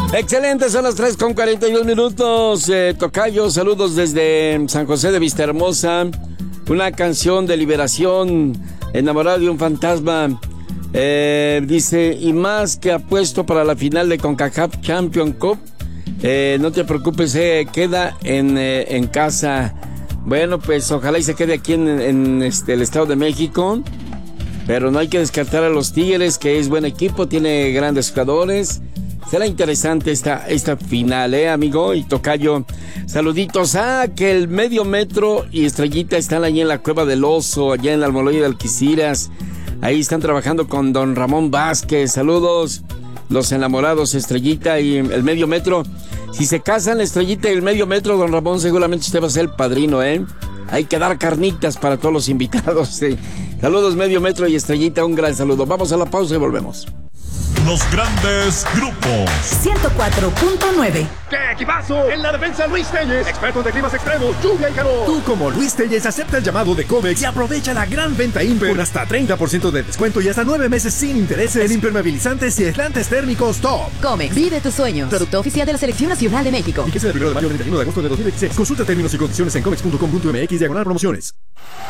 Excelente, son las 3:42. Tocayo, saludos desde San José de Vistahermosa. Una canción de liberación, enamorado de un fantasma. Dice, y más que apuesto para la final de CONCACAF Champions Cup. No te preocupes, queda en casa. Bueno, pues ojalá y se quede aquí en el Estado de México. Pero no hay que descartar a los Tigres, que es buen equipo, tiene grandes jugadores. Será interesante esta final, amigo y tocayo. Saluditos que el Medio Metro y Estrellita están allí en la Cueva del Oso, allá en la Almoloya de Alquiciras. Ahí están trabajando con don Ramón Vázquez. Saludos, los enamorados Estrellita y el Medio Metro. Si se casan la Estrellita y el Medio Metro, don Ramón, seguramente usted va a ser el padrino, Hay que dar carnitas para todos los invitados. Saludos, Medio Metro y Estrellita, un gran saludo. Vamos a la pausa y volvemos. Los grandes grupos. 104.9. ¡Qué equipazo! En la defensa, Luis Telles, expertos de climas extremos, lluvia y calor. Tú, como Luis Telles, acepta el llamado de Comex y aprovecha la gran venta Imper con hasta 30% de descuento y hasta 9 meses sin intereses en impermeabilizantes y aislantes térmicos top. Comex, vive tus sueños. Producto oficial de la Selección Nacional de México. Fíjese del 1 de mayo al 31 de agosto de 2016. Consulta términos y condiciones en comex.com.mx/promociones.